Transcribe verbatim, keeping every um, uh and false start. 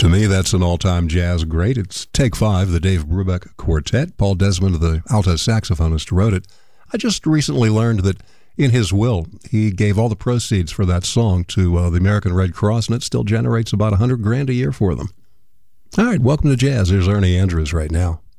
To me, that's an all-time jazz great. It's Take Five, the Dave Brubeck Quartet. Paul Desmond, the alto saxophonist, wrote it. I just recently learned that in his will, he gave all the proceeds for that song to uh, the American Red Cross, and it still generates about a hundred grand a year for them. All right, welcome to Jazz. Here's Ernie Andrews right now.